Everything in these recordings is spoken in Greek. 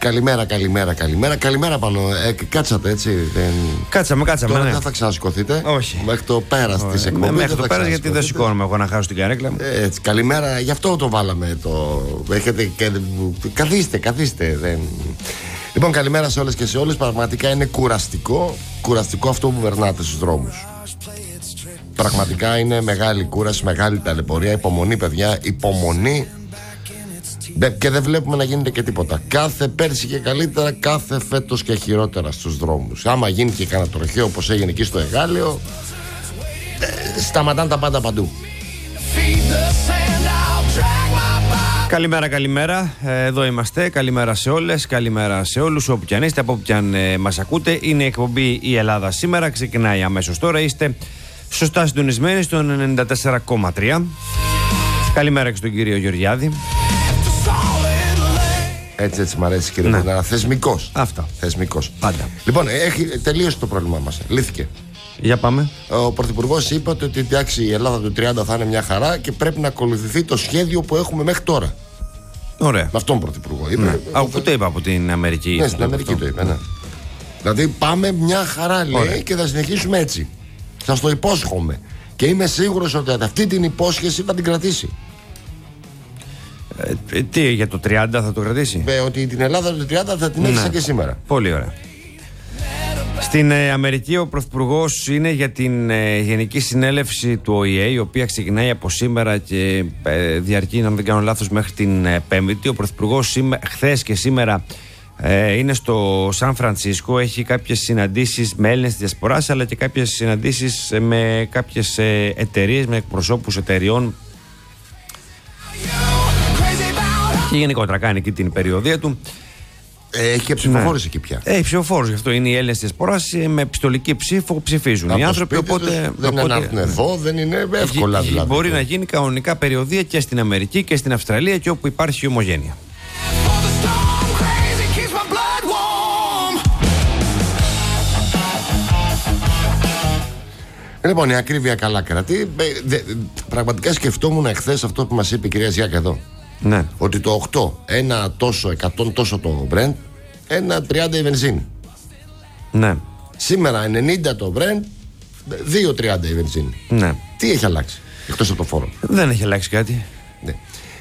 Καλημέρα, καλημέρα, καλημέρα. Καλημέρα πάνω. Κάτσατε έτσι. Κάτσαμε. Τώρα ναι. δεν θα ξανασηκωθείτε. Όχι. Μέχρι το πέρας της εκπομπής. Μέχρι το πέρας, γιατί δεν σηκώνομαι εγώ να χάσω την καρέκλα μου. Έτσι, καλημέρα, γι' αυτό το βάλαμε. Έχετε καθίστε. Λοιπόν, καλημέρα σε όλες και σε όλες. Πραγματικά είναι κουραστικό αυτό που περνάτε στους δρόμους. Πραγματικά είναι μεγάλη κούραση, μεγάλη ταλαιπωρία. Υπομονή, παιδιά, υπομονή. Και δεν βλέπουμε να γίνεται και τίποτα. Κάθε πέρσι και καλύτερα, κάθε φέτος και χειρότερα στους δρόμους. Άμα γίνει και κανένα τροχαίο όπως έγινε εκεί στο Εγάλεο, σταματάνε τα πάντα παντού. Καλημέρα. Εδώ είμαστε. Καλημέρα σε όλες, καλημέρα σε όλους. Όπου κι αν είστε, από όπου κι αν μας ακούτε. Είναι η εκπομπή Η Ελλάδα Σήμερα. Ξεκινάει αμέσως τώρα. Είστε σωστά συντονισμένοι στο 94,3. Καλημέρα και στον κύριο Γεωργιάδη. Έτσι μ' αρέσει, κύριε Μπουρνάρα. Θεσμικός. Αυτό. Θεσμικός. Πάντα. Λοιπόν, τελείωσε το πρόβλημά μας. Λύθηκε. Για πάμε. Ο Πρωθυπουργός είπε ότι εντάξει, η Ελλάδα του 30 θα είναι μια χαρά και πρέπει να ακολουθηθεί το σχέδιο που έχουμε μέχρι τώρα. Ωραία. Με αυτόν τον Πρωθυπουργό. Είπε. Ναι. Πού το είπα, από την Αμερική? Ναι, στην Αμερική το είπε. Ναι. Δηλαδή πάμε μια χαρά, λέει. Ωραία. Και θα συνεχίσουμε έτσι. Σας το υπόσχομαι. Και είμαι σίγουρος ότι αυτή την υπόσχεση θα την κρατήσει. Τι, για το 30 θα το κρατήσει? Ότι την Ελλάδα του 30 θα την έχει και σήμερα. Πολύ ωραία. Στην Αμερική ο Πρωθυπουργός είναι για την Γενική Συνέλευση του ΟΗΕ, η οποία ξεκινάει από σήμερα και διαρκεί, αν δεν κάνω λάθος, μέχρι την Πέμπτη. Ο Πρωθυπουργός χθες και σήμερα είναι στο Σαν Φρανσίσκο. Έχει κάποιες συναντήσεις με Έλληνες της Διασποράς, αλλά και κάποιες συναντήσεις με κάποιες εταιρείες, με εκπροσώπους εταιριών. Και γενικότερα κάνει εκεί την περιοδία του. Έχει και ψηφοφόρους εκεί πια. Έχει ψηφοφόρους, γι' αυτό είναι οι Έλληνες της Διασποράς. Με επιστολική ψήφο ψηφίζουν οι άνθρωποι. Οπότε δεν είναι να έρθουν εδώ, δεν είναι εύκολα δηλαδή. Μπορεί να γίνει κανονικά περιοδία και στην Αμερική και στην Αυστραλία και όπου υπάρχει ομογένεια. Λοιπόν, η ακρίβεια καλά κρατεί. Πραγματικά σκεφτόμουν εχθές αυτό που μας είπε η κυρία Ζιάκα εδώ. Ναι. Ότι το 8, ένα τόσο, 100 τόσο το Brent, ένα 30 η βενζίνη. Ναι. Σήμερα 90 το Brent, 2,30 η βενζίνη. Ναι. Τι έχει αλλάξει εκτός από το φόρο? Δεν έχει αλλάξει κάτι. Ναι.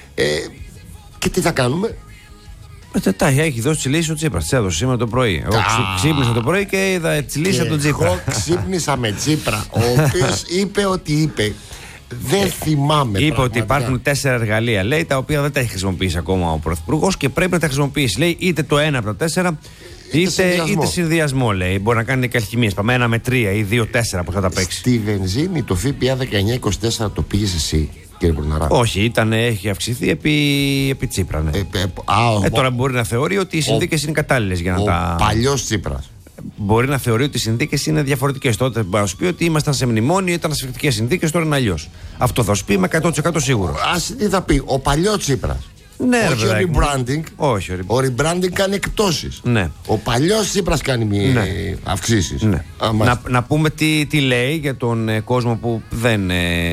Και τι θα κάνουμε? Τα έχει δώσει τη λύση ο Τσίπρας. Τη έδωσε σήμερα το πρωί. Εγώ ξύπνησα το πρωί και είδα τη λύση από τον Τσίπρα. Εγώ ξύπνησα με Τσίπρα, ο οποίος είπε ότι είπε. Δεν θυμάμαι. Είπε πραγματικά. ότι υπάρχουν 4 εργαλεία, λέει, τα οποία δεν τα έχει χρησιμοποιήσει ακόμα ο Πρωθυπουργός και πρέπει να τα χρησιμοποιήσει. Λέει είτε το ένα από τα 4, είτε συνδυασμό, λέει. Μπορεί να κάνει και αλχημίες. Πάμε 1 με 3 ή 2-4 που θα τα παίξει. Στη βενζίνη το ΦΠΑ 19-24 το πήγες εσύ, κύριε Μπουρναρά? Όχι, έχει αυξηθεί επί Τσίπρα. Ναι. Τώρα μπορεί να θεωρεί ότι οι συνθήκες είναι κατάλληλες για να τα. Ο παλιός Τσίπρας. Μπορεί να θεωρεί ότι οι συνθήκες είναι διαφορετικές. Τότε μπορεί να σου πει ότι ήμασταν σε μνημόνιο, ήταν ασφικτικές συνθήκες, τώρα είναι αλλιώς. Αυτό θα σου πει, είμαι 100% σίγουρο. Τι θα πει, ο παλιός Τσίπρας. Ναι, όχι ο rebranding. Όχι, ο rebranding κάνει εκπτώσεις. Ναι. Ο παλιός Τσίπρας κάνει αυξήσεις. Ναι. Να πούμε τι λέει για τον κόσμο που δεν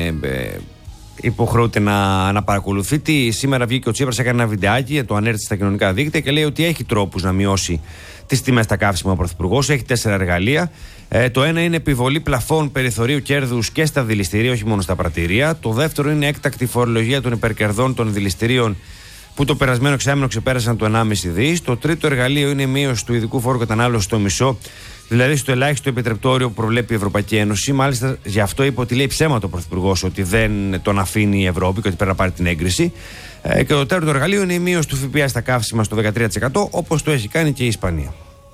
υποχρεούται να παρακολουθεί. Σήμερα βγήκε ο Τσίπρας, έκανε ένα βιντεάκι, το ανέρθει στα κοινωνικά δίκτυα και λέει ότι έχει τρόπους να μειώσει τις τιμές στα καύσιμα ο Πρωθυπουργός. Έχει 4 εργαλεία. Το ένα είναι επιβολή πλαφών περιθωρίου κέρδους και στα δηληστήρια, όχι μόνο στα πρατήρια. Το δεύτερο είναι έκτακτη φορολογία των υπερκερδών των δηληστηρίων, που το περασμένο εξάμηνο ξεπέρασαν το 1,5 δις. Το τρίτο εργαλείο είναι η μείωση του ειδικού φόρου κατανάλωσης στο μισό, δηλαδή στο ελάχιστο επιτρεπτόριο που προβλέπει η Ευρωπαϊκή Ένωση. Μάλιστα, γι' αυτό είπε ότι λέει ψέματα ο Πρωθυπουργός, ότι δεν τον αφήνει η Ευρώπη και ότι πρέπει να πάρει την έγκριση. Και το τέταρτο εργαλείο είναι η μείωση του ΦΠΑ στα καύσιμα στο 13%, όπως το έχει κάνει και η Ισπανία.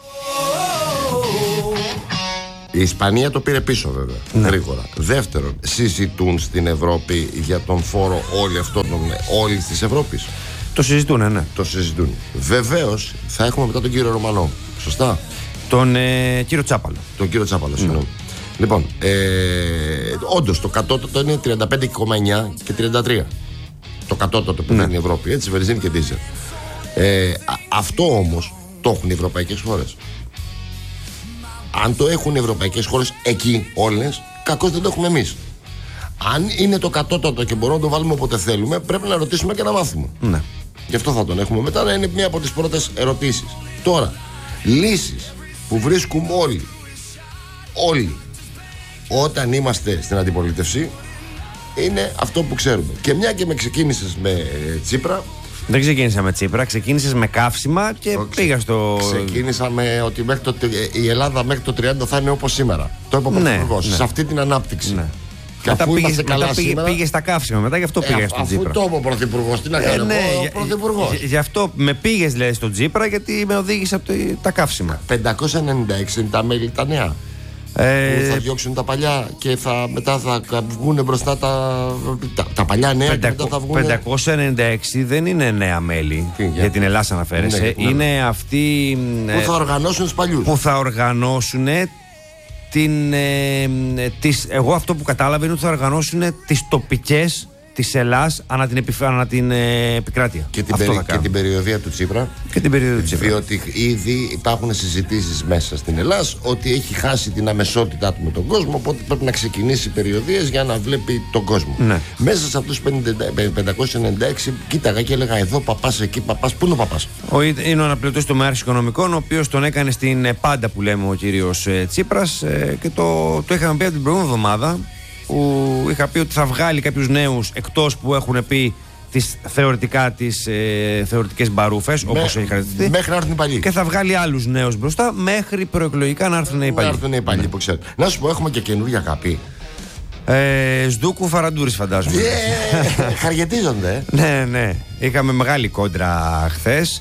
Η Ισπανία το πήρε πίσω, βέβαια. Ναι. Γρήγορα. Δεύτερον, συζητούν στην Ευρώπη για τον φόρο όλης της Ευρώπης. Το συζητούν, ναι. Το συζητούν. Βεβαίως θα έχουμε μετά τον κύριο Ρωμανό. Σωστά. Τον κύριο Τσάπαλο. Τον κύριο Τσάπαλο, συγγνώμη. Λοιπόν, όντως το κατώτατο είναι 35,9 και 33. Το κατώτατο που είναι η Ευρώπη, έτσι, βενζίνη και δίζελ. Αυτό όμως το έχουν οι ευρωπαϊκές χώρες. Αν το έχουν οι ευρωπαϊκές χώρες εκεί όλες, κακώς δεν το έχουμε εμείς. Αν είναι το κατώτατο και μπορούμε να το βάλουμε όποτε θέλουμε, πρέπει να ρωτήσουμε και να μάθουμε. Ναι. Γι' αυτό θα τον έχουμε μετά, να είναι μια από τις πρώτες ερωτήσεις. Τώρα, λύσεις που βρίσκουμε όλοι όταν είμαστε στην αντιπολίτευση είναι αυτό που ξέρουμε. Και μια και με ξεκίνησες με Τσίπρα. Δεν ξεκίνησα με Τσίπρα, ξεκίνησες με καύσιμα και πήγα στο. Ξεκίνησα με ότι η Ελλάδα μέχρι το 30 θα είναι όπως σήμερα. Το είπε ο Πρωθυπουργός. Σε αυτή την ανάπτυξη. Ναι. Και μετά πήγε στα καύσιμα, μετά γι' αυτό πήγε στον Τσίπρα. Αυτό είπε ο Πρωθυπουργός, τι να κάνω ο Πρωθυπουργός. Γι' αυτό με πήγες δηλαδή στον Τσίπρα, γιατί με οδήγησε από τα καύσιμα. 596 είναι τα μέλη τα νέα. Που θα διώξουν τα παλιά και μετά θα βγουν μπροστά τα παλιά νέα. Και μετά θα βγουν... 596 δεν είναι νέα μέλη. Για την Ελλάδα αναφέρεσαι. Είναι αυτοί που θα οργανώσουν τους παλιούς. Που θα οργανώσουν εγώ αυτό που κατάλαβα είναι ότι θα οργανώσουν τις τοπικές της Ελλάς ανά την επικράτεια. Και την περιοδία του Τσίπρα. Διότι ήδη υπάρχουν συζητήσεις μέσα στην Ελλάδα ότι έχει χάσει την αμεσότητά του με τον κόσμο, οπότε πρέπει να ξεκινήσει περιοδίες για να βλέπει τον κόσμο. Ναι. Μέσα σε αυτούς 596 κοίταγα και έλεγα εδώ παπάς, εκεί παπάς. Πού είναι ο παπάς? Είναι ο αναπληρωτής του ΜΕΑΡ Οικονομικών, ο οποίος τον έκανε στην πάντα που λέμε ο κύριος Τσίπρας, και το είχαμε πει από την προηγούμενη εβδομάδα, που είχα πει ότι θα βγάλει κάποιους νέους εκτός που έχουν πει τις θεωρητικές μπαρούφες, όπως έχει χαρακτηριστεί. Μέχρι να έρθουν οι παλιοί. Και θα βγάλει άλλους νέους μπροστά μέχρι προεκλογικά να έρθουν οι παλιοί. Που ξέρετε. Να σου πω, έχουμε και καινούργια καπή. Σδούκου Φαραντούρης, φαντάζομαι. Χαριετίζονται. Ναι. Είχαμε μεγάλη κόντρα χθες.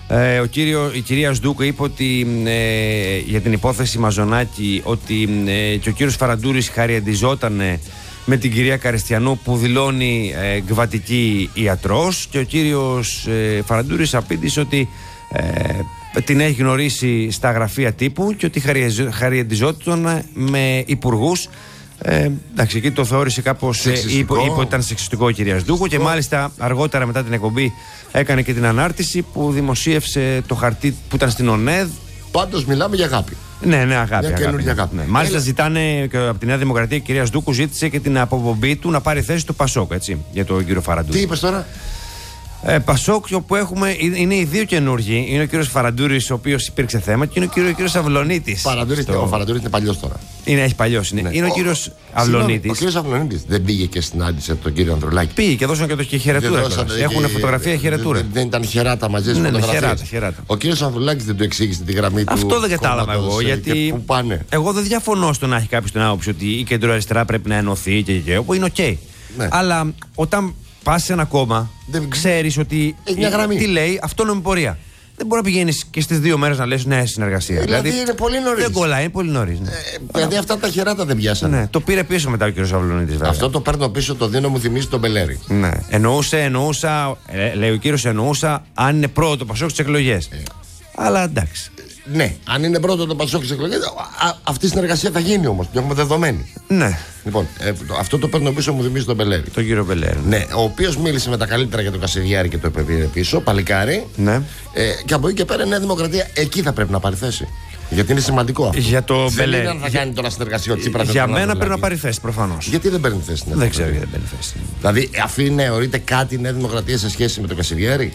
Η κυρία Σδούκου είπε ότι για την υπόθεση Μαζονάκη ότι και ο κύριος Φαραντούρης χαριεντιζόταν με την κυρία Καριστιανού που δηλώνει γκβατική ιατρός, και ο κύριος Φαραντούρης απήντησε ότι την έχει γνωρίσει στα γραφεία τύπου και ότι χαριεντιζόταν με υπουργούς. Εντάξει, εκεί το θεώρησε κάπως, είπε ότι ήταν σεξιστικό η κυρία Σδούκου, και μάλιστα αργότερα μετά την εκπομπή έκανε και την ανάρτηση που δημοσίευσε το χαρτί που ήταν στην ΟΝΕΔ. Πάντως μιλάμε για αγάπη. Ναι, αγάπη. Ναι. Μάλιστα ζητάνε και από τη Νέα Δημοκρατία, η κυρία Σδούκου ζήτησε και την αποπομπή του να πάρει θέση του Πασόκ, έτσι, για τον κύριο Φαραντούρη. Τι είπες τώρα? Πασόκ, όπου είναι οι δύο καινούργοι. Είναι ο κύριος Φαραντούρης, ο οποίος υπήρξε θέμα, και είναι ο κύριος Αυλωνίτης. Ο Φαραντούρης είναι παλιός τώρα. Έχει παλιός. Ναι. Είναι ο κύριος Αυλωνίτης. Ο κύριος Αυλωνίτης δεν πήγε και συνάντησε τον κύριο Ανδρουλάκη? Πήγε και δώσαν και χαιρετούρα. Έχουν φωτογραφία χαιρετούρα. Δεν ήταν χεράτα μαζί στις φωτογραφίες? Χεράτα. Ο κύριος Ανδρουλάκης δεν του εξήγησε τη γραμμή του? Αυτό δεν κατάλαβα εγώ. Γιατί εγώ δεν διαφωνώ στο να έχει κάποιος την άποψη ότι η κεντροαριστερά πρέπει να ενωθεί και όπου είναι οκ. Αλλά όταν πας σε ένα κόμμα, ξέρεις ότι τι λέει, αυτόνομη πορεία. Δεν μπορεί να πηγαίνεις και στις 2 μέρες να λες ναι, συνεργασία. Δηλαδή είναι πολύ νωρίς. Δεν κολλάει, είναι πολύ νωρίς. Ναι. Δηλαδή αυτά τα χεράτα δεν πιάσανε. Ναι, το πήρε πίσω μετά ο κ. Αυλωνίτης. Αυτό το παίρνω πίσω, το δίνω, μου θυμίζει τον Μπελέρη. Ναι. Εννοούσα, λέει ο κύριος, αν είναι πρώτο το Πασόκ στις εκλογές. Αλλά εντάξει. Ναι, αν είναι πρώτο το Πασόκ στις εκλογές, αυτή η συνεργασία θα γίνει όμως. Το έχουμε δεδομένη. Ναι. Λοιπόν, αυτό το παίρνω πίσω, μου θυμίζει τον Μπελέρη. Τον κύριο Μπελέρη. Ναι, ο οποίος μίλησε με τα καλύτερα για τον Κασιδιάρη και το επέβηρε πίσω, παλικάρι. Ναι. Και από εκεί και πέρα η Νέα Δημοκρατία εκεί θα πρέπει να πάρει θέση. Γιατί είναι σημαντικό αυτό. Για το δεν είναι αν θα κάνει τώρα συνεργασία ο Τσίπρας. Για μένα πρέπει να πάρει θέση, προφανώς. Γιατί δεν παίρνει θέση? Δεν ξέρω γιατί δεν παίρνει θέση. Δηλαδή, αφήνει ορείται κάτι η Νέα Δημοκρατία σε σχέση με τον Κασιδιάρη?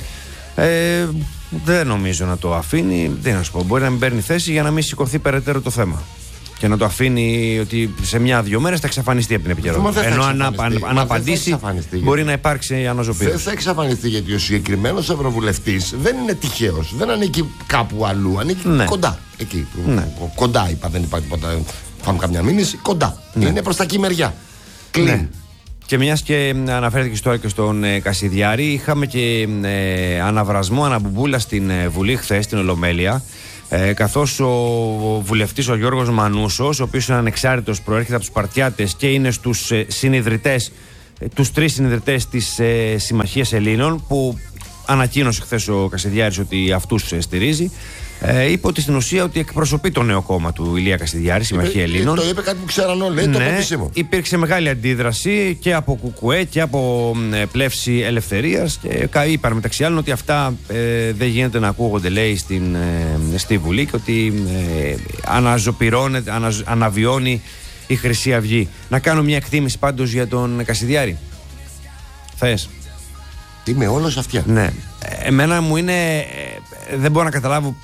Δεν νομίζω να το αφήνει. Τι να σου πω, μπορεί να μην παίρνει θέση για να μην σηκωθεί περαιτέρω το θέμα. Και να το αφήνει ότι σε 1-2 μέρες θα εξαφανιστεί από την επικαιρότητα. Ενώ αν απαντήσει, μπορεί να υπάρξει αναζωπήρωση. Δεν θα εξαφανιστεί, γιατί ο συγκεκριμένος ευρωβουλευτής δεν είναι τυχαίος. Δεν ανήκει κάπου αλλού. Ανήκει κοντά. Εκεί. Κοντά είπα, δεν υπάρχει τίποτα. Φάμε καμιά μήνυση. Κοντά. Είναι προς τα εκεί μεριά. Κλείνει. Και μιας και αναφέρθηκε τώρα και στον Κασιδιάρη, είχαμε και αναβρασμό, αναμπουμπούλα στην Βουλή χθες, στην Ολομέλεια. Καθώς ο βουλευτής ο Γιώργος Μανούσος, ο οποίος είναι ανεξάρτητος, προέρχεται από τους Σπαρτιάτες και είναι στους συνιδρυτές, τους 3 συνιδρυτές της Συμμαχίας Ελλήνων, που ανακοίνωσε χθες ο Κασιδιάρης ότι αυτούς στηρίζει, είπε ότι στην ουσία ότι εκπροσωπεί το νέο κόμμα του Ηλία Κασιδιάρη, Συμμαχία Ελλήνων. Το είπε κάτι που ξέραν όλοι, το επίσημο. Υπήρξε μεγάλη αντίδραση και από ΚΚΕ και από Πλεύση Ελευθερίας, και είπαν μεταξύ άλλων ότι αυτά δεν γίνεται να ακούγονται, λέει, στη Βουλή, και ότι αναβιώνει η Χρυσή Αυγή. Να κάνω μια εκτίμηση πάντως για τον Κασιδιάρη. Θες? Είμαι όλος αυτιά. Ναι. Εμένα μου είναι δεν μπορώ να καταλάβω.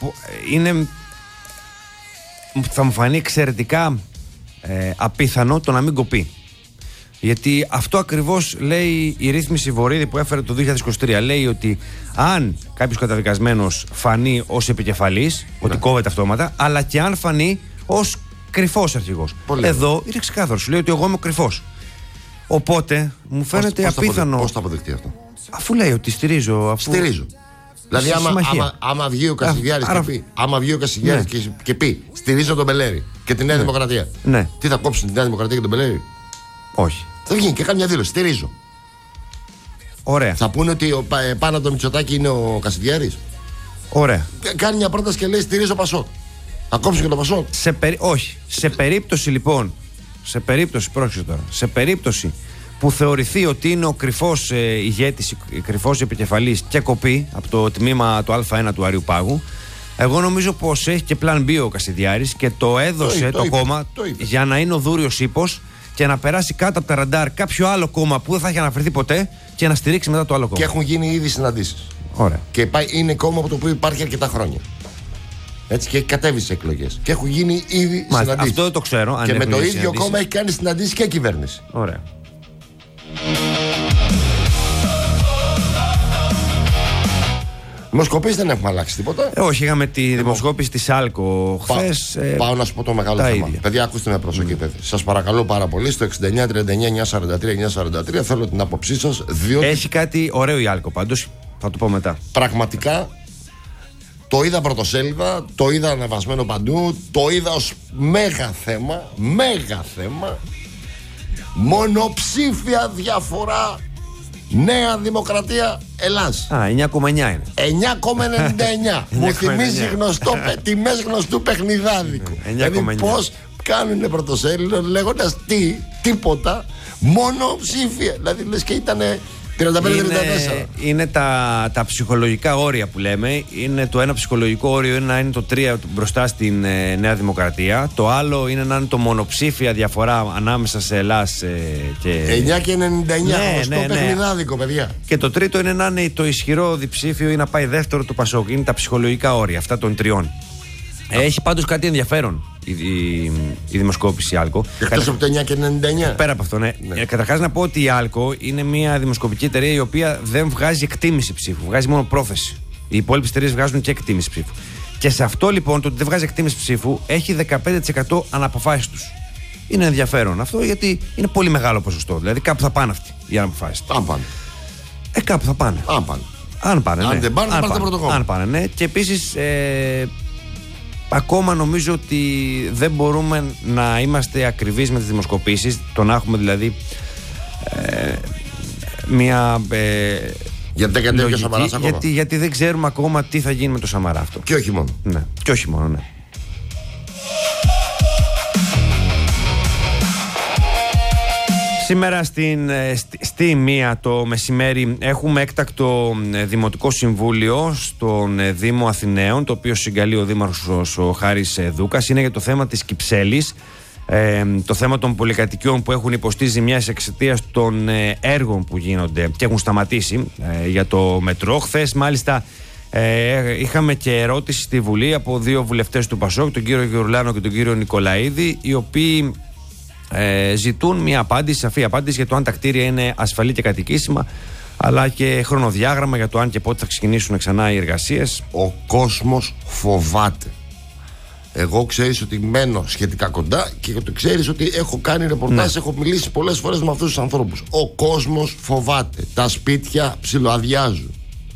Θα μου φανεί εξαιρετικά απίθανο το να μην κοπεί. Γιατί αυτό ακριβώς λέει η ρύθμιση Βορίδη που έφερε το 2023. Λέει ότι αν κάποιος καταδικασμένος φανεί ως επικεφαλής, ότι κόβεται αυτόματα, αλλά και αν φανεί ως κρυφός αρχηγός. Εδώ είναι ξεκάθαρο. Σου λέει ότι εγώ είμαι κρυφός. Οπότε μου φαίνεται απίθανο. Πώς θα αποδειχτεί αυτό? Αφού λέει ότι στηρίζω. Στηρίζω. Δηλαδή, άμα βγει ο Κασιδιάρης και πει στηρίζω τον Μπελέρη και τη Νέα Δημοκρατία. Ναι. Τι θα κόψουν τη Νέα Δημοκρατία και τον Μπελέρη? Όχι. Θα βγει και κάνει μια δήλωση. Στηρίζω. Ωραία. Θα πούνε ότι πάνω από το Μητσοτάκη είναι ο Κασιδιάρης. Ωραία. Κάνει μια πρόταση και λέει στηρίζω Πασόκ. Θα κόψουν και το Πασόκ? Όχι. Σε περίπτωση λοιπόν. Πρόκειται τώρα. Σε περίπτωση που θεωρηθεί ότι είναι ο κρυφός ηγέτης, κρυφός επικεφαλής και κοπεί από το τμήμα του Α1 του Αριουπάγου, εγώ νομίζω πως έχει και πλάν B ο Κασιδιάρης και το έδωσε το κόμμα για να είναι ο δούριος ύπος και να περάσει κάτω από τα ραντάρ κάποιο άλλο κόμμα που δεν θα έχει αναφερθεί ποτέ και να στηρίξει μετά το άλλο κόμμα. Και έχουν γίνει ήδη συναντήσεις. Ωραία. Και είναι κόμμα από το οποίο υπάρχει αρκετά χρόνια. Έτσι, και έχει κατέβει στις εκλογές. Και έχουν γίνει ήδη συναντήσεις. Αυτό δεν το ξέρω. Αν και με το ίδιο κόμμα έχει κάνει συναντήσεις και κυβέρνηση. Ωραία. Δημοσκοπήσεις δεν έχουμε αλλάξει τίποτα. Όχι, είχαμε τη δημοσκόπηση της ΑΛΚΟ χθες. Πάω να σου πω το μεγάλο θέμα. Παιδιά, ακούστε με προσοχή, παιδιά. Σας παρακαλώ πάρα πολύ. Στο 69-39-943-943 θέλω την άποψή σας. Διότι έχει κάτι ωραίο η ΑΛΚΟ πάντως. Θα το πω μετά. Πραγματικά το είδα πρωτοσέλιδα, το είδα ανεβασμένο παντού, το είδα ως μέγα θέμα. Μέγα θέμα. Μονοψήφια διαφορά Νέα Δημοκρατία Ελλάς. 9,9 είναι. 9,99. Μου θυμίζει τιμές γνωστού παιχνιδάδικου. Δηλαδή πώς κάνουνε πρωτοσέλιδο λέγοντας τίποτα, μόνο ψήφια. Δηλαδή λες και ήτανε 35-34. Είναι τα ψυχολογικά όρια που λέμε. Είναι το ένα ψυχολογικό όριο είναι να είναι το 3 μπροστά στην Νέα Δημοκρατία. Το άλλο είναι να είναι το μονοψήφια διαφορά ανάμεσα σε Ελλάς και 9 και 99. Γνωστό παιχνιδάδικο, παιδιά. Και το τρίτο είναι να είναι το ισχυρό διψήφιο ή να πάει δεύτερο το Πασόκ. Είναι τα ψυχολογικά όρια αυτά των τριών. Έχει πάντως κάτι ενδιαφέρον η δημοσκόπηση ΑΛΚΟ. Εκτός από το 9 και 99. Πέρα από αυτό, ναι. Καταρχάς να πω ότι η ΑΛΚΟ είναι μια δημοσκοπική εταιρεία η οποία δεν βγάζει εκτίμηση ψήφου. Βγάζει μόνο πρόθεση. Οι υπόλοιπες εταιρείες βγάζουν και εκτίμηση ψήφου. Και σε αυτό λοιπόν το ότι δεν βγάζει εκτίμηση ψήφου έχει 15% αναποφάσεις τους. Είναι ενδιαφέρον αυτό γιατί είναι πολύ μεγάλο ποσοστό. Δηλαδή κάπου θα πάνε αυτοί οι αναποφάσεις. Αν πάνε. Κάπου θα πάνε. Αν πάνε. Αν δεν πάνε, θα πάνε πρώτο κόμμα. Αν πάνε, ναι. Και επίσης. Ακόμα νομίζω ότι δεν μπορούμε να είμαστε ακριβείς με τις δημοσκοπήσεις. Το να έχουμε δηλαδή μια γιατί δεν κατέβηκε ο Σαμαράς ακόμα. Γιατί δεν ξέρουμε ακόμα τι θα γίνει με το Σαμαρά αυτό. Και όχι μόνο. Ναι, και όχι μόνο, ναι. Σήμερα στη 1 το μεσημέρι έχουμε έκτακτο Δημοτικό Συμβούλιο στον Δήμο Αθηναίων, το οποίο συγκαλεί ο Δήμαρχος ο Χάρης Δούκας. Είναι για το θέμα της Κυψέλης, το θέμα των πολυκατοικιών που έχουν υποστεί ζημιές εξαιτίας των έργων που γίνονται και έχουν σταματήσει για το μετρό. Χθες μάλιστα είχαμε και ερώτηση στη Βουλή από δύο βουλευτές του Πασόκ, τον κύριο Γεωργουλάνο και τον κύριο Νικολαίδη, οι οποίοι ζητούν μια απάντηση, σαφή απάντηση για το αν τα κτίρια είναι ασφαλή και κατοικήσιμα, αλλά και χρονοδιάγραμμα για το αν και πότε θα ξεκινήσουν ξανά οι εργασίες. Ο κόσμος φοβάται. Εγώ ξέρεις ότι μένω σχετικά κοντά και το ξέρεις ότι έχω κάνει ρεπορτάζ, έχω μιλήσει πολλές φορές με αυτούς τους ανθρώπους. Ο κόσμος φοβάται. Τα σπίτια ψιλοαδιάζουν.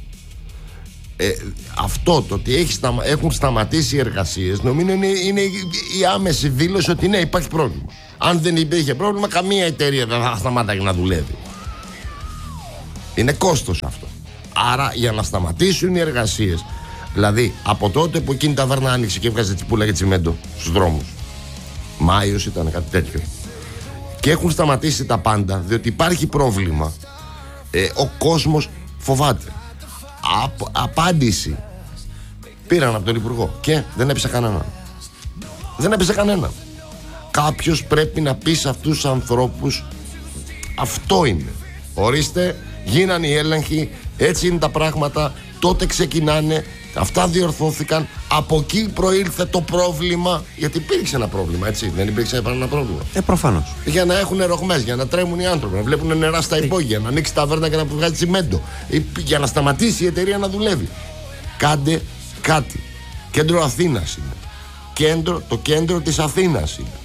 Αυτό το ότι έχουν σταματήσει οι εργασίες νομίζω είναι η άμεση δήλωση ότι ναι, υπάρχει πρόβλημα. Αν δεν υπήρχε πρόβλημα, καμία εταιρεία δεν θα σταμάταγε να δουλεύει. Είναι κόστος αυτό. Άρα για να σταματήσουν οι εργασίες, δηλαδή από τότε που εκείνη η ταβέρνα άνοιξε και έβγαζε τσιπούλα και τσιμέντο στους δρόμους, Μάιος ήταν κάτι τέτοιο, και έχουν σταματήσει τα πάντα διότι υπάρχει πρόβλημα, ο κόσμος φοβάται. Απάντηση πήραν από τον Υπουργό και δεν έπεισε κανέναν. Δεν έπεισε κανέναν. Κάποιος πρέπει να πει σε αυτούς τους ανθρώπους αυτό είναι. Ορίστε, γίνανε οι έλεγχοι, έτσι είναι τα πράγματα, τότε ξεκινάνε, Αυτά διορθώθηκαν. Από εκεί προήλθε το πρόβλημα. Γιατί υπήρξε ένα πρόβλημα, έτσι. Δεν υπήρξε ένα πρόβλημα. Προφανώς. Για να έχουν ρογμές, για να τρέμουν οι άνθρωποι, να βλέπουν νερά στα υπόγεια, να ανοίξει ταβέρνα και να βγάλει τσιμέντο. Για να σταματήσει η εταιρεία να δουλεύει. Κάντε κάτι. Κέντρο Αθήνας είναι. Το κέντρο της Αθήνας είναι.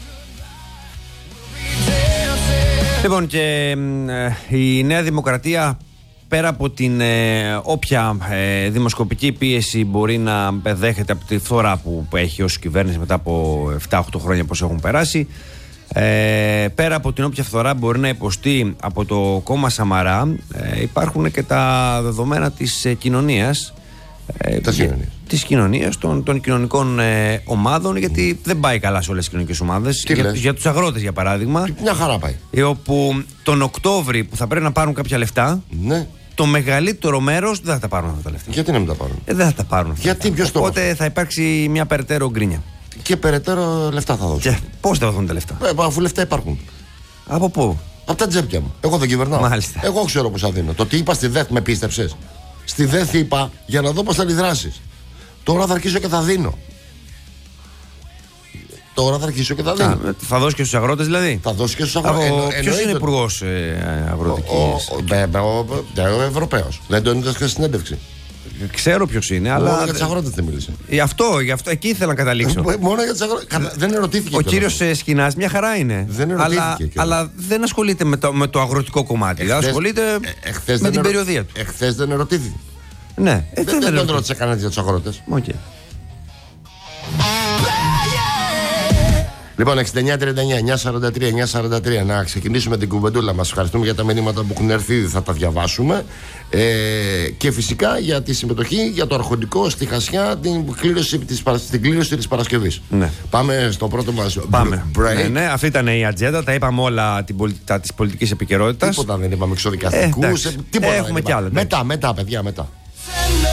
Λοιπόν, και η Νέα Δημοκρατία, πέρα από την όποια δημοσκοπική πίεση μπορεί να δέχεται από τη φθορά που έχει ως κυβέρνηση μετά από 7-8 χρόνια πως έχουν περάσει, πέρα από την όποια φθορά μπορεί να υποστεί από το κόμμα Σαμαρά, υπάρχουν και τα δεδομένα της κοινωνίας. Της κοινωνίας, των κοινωνικών ομάδων, γιατί δεν πάει καλά σε όλες τις κοινωνικές ομάδες. Για τους αγρότες, για παράδειγμα. Μια χαρά πάει. Όπου τον Οκτώβρη που θα πρέπει να πάρουν κάποια λεφτά, ναι, το μεγαλύτερο μέρος δεν θα τα πάρουν αυτά τα λεφτά. Γιατί να μην τα πάρουν? Δεν θα τα πάρουν. Γιατί, ποιος το? Οπότε θα υπάρξει μια περαιτέρω γκρίνια. Και περαιτέρω λεφτά θα δώσουν. Πώς θα δώσουν τα λεφτά? Αφού λεφτά υπάρχουν. Από πού? Από τα τσέπια μου. Εγώ δεν κυβερνάω. Μάλιστα. Εγώ ξέρω πώς θα δίνω. Το τι είπα στη ΔΕΘ με πίστεψες? Στη ΔΕΘ είπα για να δω πώς θα αντιδράσεις. Τώρα θα αρχίσω και θα δίνω. Θα δώσει και στους αγρότες δηλαδή? Θα δώσει και στους αγρότες. Ποιος είναι υπουργός αγροτικής? Ο Ευρωπαίος. Δεν τον είδες και στη συνέντευξη? Ξέρω ποιος είναι, αλλά. Μόνο για τις αγρότες δεν μίλησε. Γι' αυτό εκεί ήθελα να καταλήξω. Μόνο για τις αγρότες. Δεν ερωτήθηκε. Ο κύριος Σκινάς μια χαρά είναι. Δεν ερωτήθηκε. Αλλά δεν ασχολείται με το αγροτικό κομμάτι. Ασχολείται με την περιοδία του. Εχθές δεν ερωτήθηκε. Ναι, δεν τον ρώτησε κανένα για τους αγρότες. Okay. Λοιπόν, 69-39-943-943. Να ξεκινήσουμε την κουβεντούλα μας. Ευχαριστούμε για τα μηνύματα που έχουν έρθει, θα τα διαβάσουμε. Και φυσικά για τη συμμετοχή, για το αρχοντικό στη Χασιά, την κλήρωση της Παρασκευής. Ναι. Πάμε στο πρώτο μας break. Ναι, αυτή ήταν η ατζέντα. Τα είπαμε όλα της πολιτικής επικαιρότητας. Τίποτα δεν είπαμε εξωδικαστικούς. Έχουμε κι άλλα. Μετά, παιδιά, μετά.